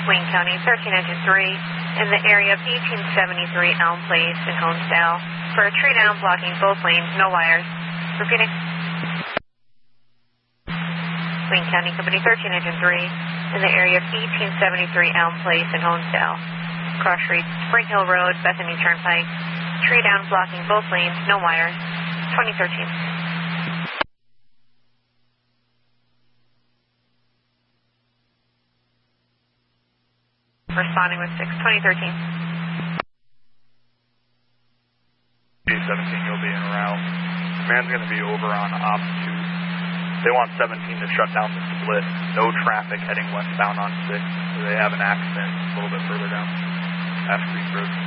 Wayne County, 13 engine 3, in the area of 1873 Elm Place in Honesdale, for a tree down blocking both lanes, no wires. Repeating. Wayne County, Company 13 engine 3, in the area of 1873 Elm Place in Honesdale. Cross Street, Spring Hill Road, Bethany Turnpike. Tree down blocking both lanes, no wires. 2013. Responding with 6, 2013. J17, you'll be en route. Command's going to be over on Op 2. They want 17 to shut down the split. No traffic heading westbound on 6. So they have an accident a little bit further down Ash Creek Road.